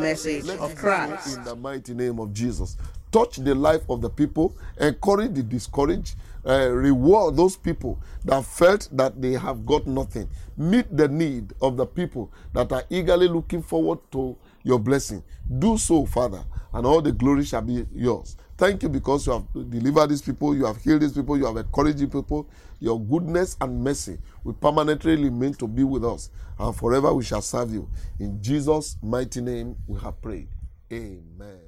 message Let of it be Christ. so in the mighty name of Jesus. Touch the life of the people, encourage the discouraged, reward those people that felt that they have got nothing. Meet the need of the people that are eagerly looking forward to your blessing. Do so, Father, and all the glory shall be yours. Thank you because you have delivered these people, you have healed these people, you have encouraged these people. Your goodness and mercy will permanently remain to be with us, and forever we shall serve you. In Jesus' mighty name we have prayed. Amen.